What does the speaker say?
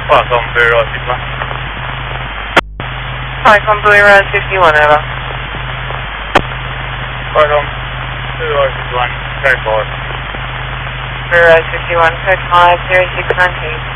Falcon Blue Road 61. Falcon Blue Road 61, over. Falcon Blue Road 61, code 4. Blue Road 61, code 5, 0619.